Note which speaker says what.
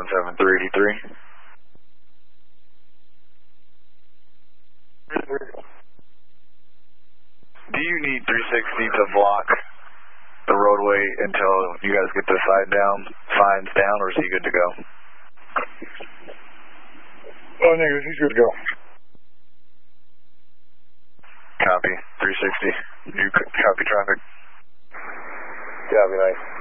Speaker 1: 17383. Do you need 360 to block the roadway until you guys get the signs down, or is he good to go?
Speaker 2: Oh, negative, he's good to go.
Speaker 1: Copy, 360. You copy traffic?
Speaker 3: Copy, nice.